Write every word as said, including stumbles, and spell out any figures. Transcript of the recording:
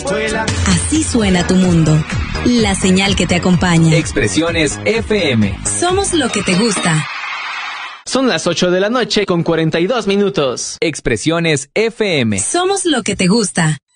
Así suena tu mundo. La señal que te acompaña. Expresiones F M. Somos lo que te gusta. Son las ocho de la noche con cuarenta y dos minutos. Expresiones F M. Somos lo que te gusta.